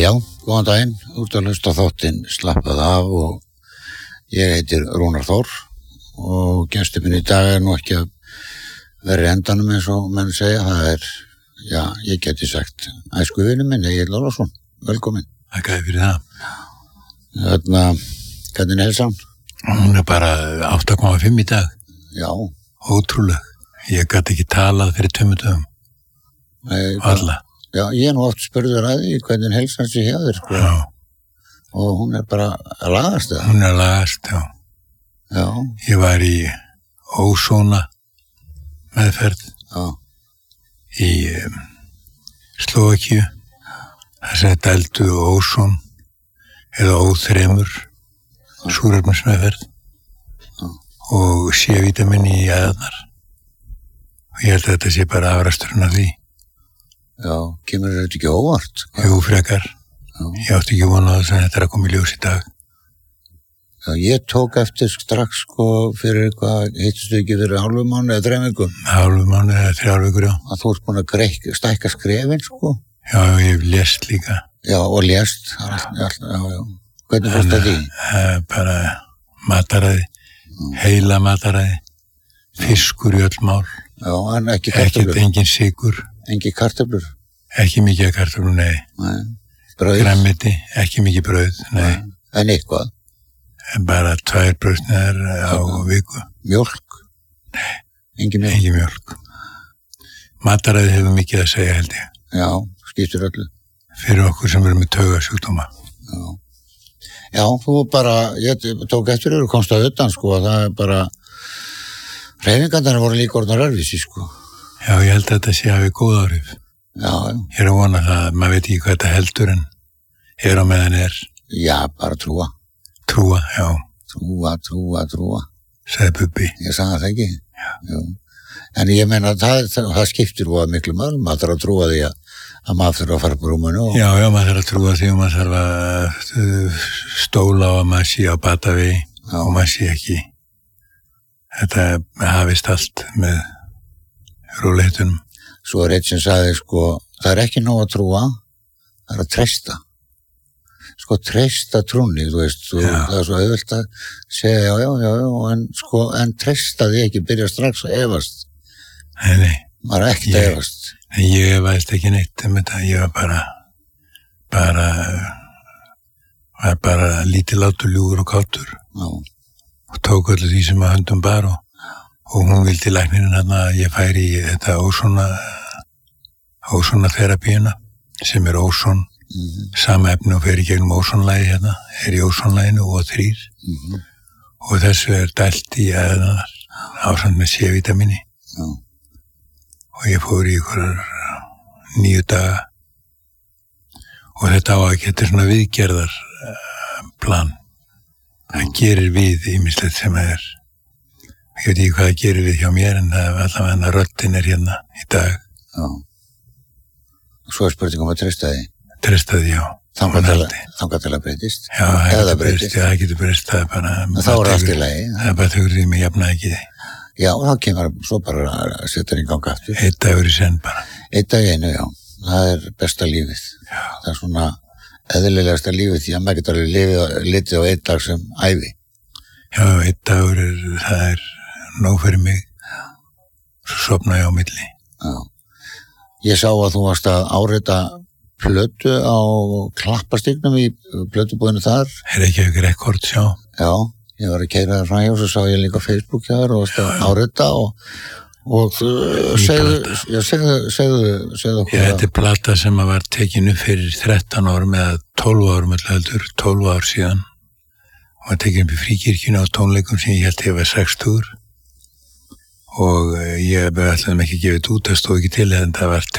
Já, góðan daginn, út að hlusta þáttinn Slappað af og ég heitir Rúnar Þór og gestur minn í dag nú ekki að vera í endanum eins og menn segja, það já, ég geti sagt æskuvinur minn, Egill Ólafsson, velkomin. Þakkaði fyrir það. Hvernig heilsan? Hún bara 8,5 í dag. Já. Ótrúleg. Ég gat ekki talað fyrir 2 dögum. Alla. Já, ég nú oft spurður að því hvernig heilsan sé hjá þér, sko. Já. Og hún bara að lagast það. Hún að lagast, já. Já. Ég var í ósóna meðferð. Já. Í Slóvakíu. Það sem dældu ósón eða O3 súrefnismeðferð og C-vítamín í æðarnar. Og ég held að þetta sé bara afræsturinn af því. Já, kemur þetta ekki óvart? Jú, frekar. Já. Ég átti ekki vona á þess að þetta er að koma í ljós í dag. Já, ég tók eftir strax, sko, fyrir eitthvað, hittstu ekki fyrir hálfu mánuð eða 3 vikur? Hálfu mánuð eða 3 vikur, já. Að þú ert búin að stækka skrefin, sko? Já, ég hef lést líka. Já, og lést. Já. Hvernig fórst það því? Bara mataræði, heila mataræði, fiskur í öll mál. Já, en ekki kartöflur? Engin sykur. Engin kartöflur? Ekki mikið kartöflur, nei. Nei. Brauð? Grænmeti, ekki mikið brauð, nei. En eitthvað? Bara 2 brauðsneiðar á viku. Mjólk? Nei. Engin mjólk? Engin mjólk. Mataræði hefur mikið að segja, held ég. Já, skiptir öllu. Fyrir okkur sem erum með taugasjúkdóma. Já. Já, þú bara, ég tók eftir þér og komst að utan, sko, það bara, hreyfingarnar voru líka orðnar örvísi, sko. Já, ég held að þetta sé hafi góð áhrif. Já. Ég er að vona það, maður veit ekki hvað þetta heldur en á meðan Já, bara trúa. Trúa, já. Trúa. Sagði Bubbi. Ég sagði það ekki. Já. En ég meina, það skiptir voða miklu máli, maður þarf að trúa því að maður þarf að fara på rúmunu. Já, maður þarf að trúa því og maður þarf að stóla á að maður sé á batavegi og maður sé ekki. Þetta hafist allt með róleitunum. Svo eitt sem sagði, sko, það ekki nóg að trúa, það að treysta. Sko, treysta trúni, þú veist, það svo auðvelt að segja já, en treysta því ekki, byrja strax að efast. Nei. Maður ekkert að efast. Nei, ég efaðist ekki neitt þetta, ég var bara lítilátur, ljúgur og kátur. Já. Og tók öllu því sem að höndum bar og hún vildi læknirinn að ég færi í þetta ósóna terapíuna sem ósón, sama efni og fer í gegnum ósónlægi hérna, í ósónlæginu O3 og þessu dælt í æðarnar ásamt með C-vítamíni og ég fór í ykkur 9 daga og þetta á að geta svona viðgerðar plan. Það gerir við ýmislegt sem ég veit ekki hvað það gerir við hjá mér en það allavega röddin hérna í dag. Já. Svo spurningum að treysta því? Treysta því, já. Þangað til að breytist? Já, það getur breyst, það bara... Þá allt í lagi? Það bara þauður því mig jafna ekki því. Já, þá kemur svo bara að setja í gang aftur. 1 dagur í senn bara. 1 dag í einu, já. Það besta lífið. Já. Það svona eðlilegasta lífið því að maður getur alveg litið á 1 dag sem ævi. Já, 1 dagur það nóg fyrir mig. Svo sofna ég á milli. Já. Ég sá að þú varst að árita plötu á Klapparstígnum í plötubúðinu þar. Ekki rekord, sjá. Já, ég var að keyra það frá hjá, svo sá ég líka Facebook þar og varst að árita og segðu okkur. Þetta plata sem var tekinu fyrir 13 árum eða 12 árum heldur, 12 ár síðan og var tekinu upp í Fríkirkjunni á tónleikum sem ég held ég var 60 og ég ætlaði mig ekki að gefa þetta út, það stóð ekki til en það var